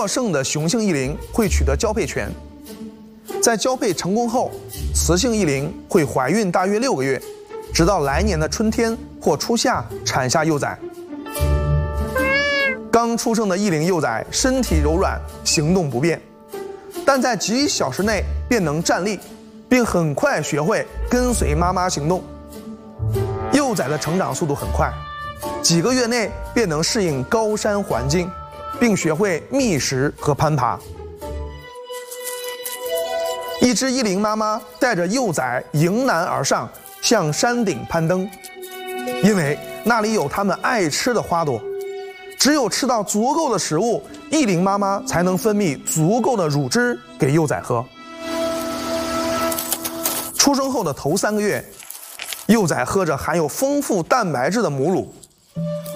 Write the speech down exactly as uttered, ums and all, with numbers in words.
过剩的雄性异灵会取得交配权，在交配成功后，雌性异灵会怀孕大约六个月，直到来年的春天或初夏产下幼崽。刚出生的异灵幼崽身体柔软，行动不便，但在几小时内便能站立，并很快学会跟随妈妈行动。幼崽的成长速度很快，几个月内便能适应高山环境，并学会觅食和攀爬。一只异灵妈妈带着幼崽迎难而上，向山顶攀登，因为那里有它们爱吃的花朵。只有吃到足够的食物，异灵妈妈才能分泌足够的乳汁给幼崽喝。出生后的头三个月，幼崽喝着含有丰富蛋白质的母乳，